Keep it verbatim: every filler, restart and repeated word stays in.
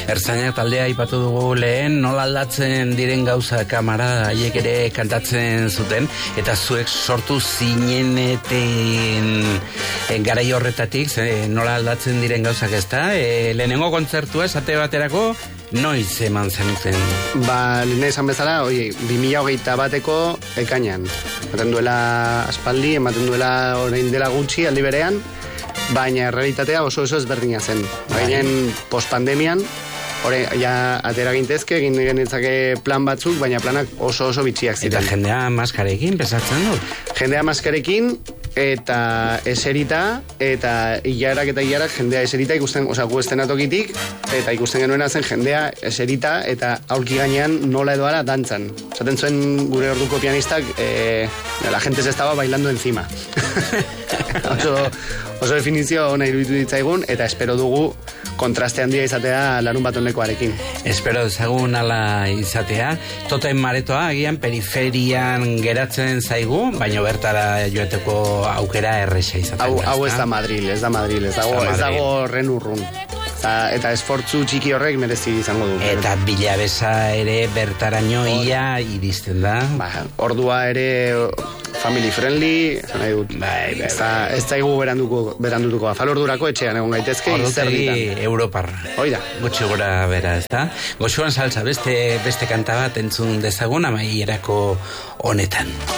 Ertzainak taldea aipatu dugu lehen, nola aldatzen diren gauza kamara haiek ere kantatzen zuten, eta zuek sortu zineneten garai horretatik, ze, nola aldatzen diren gauzak ezta, e, lehenengo kontzertua esate baterako, noiz eman zenuten? Ba, lehen esan bezala, oi, bi mila hogeita bateko ekainan. Ematen duela aspaldi, ematen duela orain dela gutxi, aldi berean, baina realitatea oso oso ezberdina zen. Baina post-pandemian, hori, ja, atera gintezke, egin genitzake plan batzuk, baina planak oso oso bitxiak ziren. Eta jendea maskarekin, pesatzen dut? Jendea maskarekin, eta eserita, eta hilarak eta hilarak jendea eserita ikusten, osea, gu estenatokitik, eta ikusten genuena zen jendea eserita, eta aulki gainean nola edo ara dantzan. Zaten zuen gure orduko pianistak, eh, la gente se estaba bailando encima. oso, oso definizio ona iruditu ditzaigun, eta espero dugu kontraste handia izatea larun bat honekoarekin. Espero ezagun ala izatea. Toten maretoa, agian periferian geratzen zaigu, baina bertara joeteko aukera erresa izaten. Hau, hau ez da Madril, ez da Madril, ez dago, ez dago horren urrun. Eta, eta esfortzu txiki horrek merezi izango du. Eta bilabesa ere bertaraino ia iristen da. Ba, ordua ere family friendly, esan nahi dut. Bai, bai, ez da, ez zaigu beranduko, berandutuko. Afal ordurako etxean egon gaitezke, izerditan. Europarra. Hoi da. Gotxe gora bera, ez da? Goxuan salsa, beste, beste kanta bat entzun dezagun amaierako honetan.